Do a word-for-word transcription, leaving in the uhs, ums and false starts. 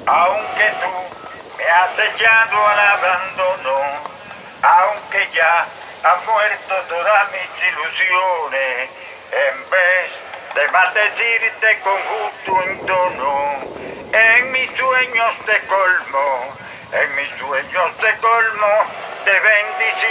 Aunque tú me has echado al abandono, aunque ya han muerto todas mis ilusiones, en vez de maldecirte con justo tono, en mis sueños te colmo, en mis sueños te colmo de bendiciones.